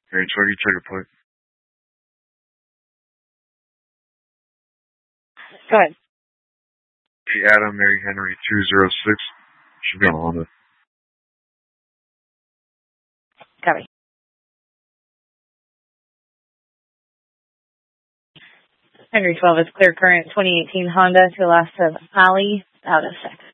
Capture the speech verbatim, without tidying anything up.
Hey, Chucky, trigger plate. Go ahead. Hey, Adam, Mary Henry, two zero six. Should be on Honda. Copy. Henry twelve is clear current twenty eighteen Honda to last of Ali out of six.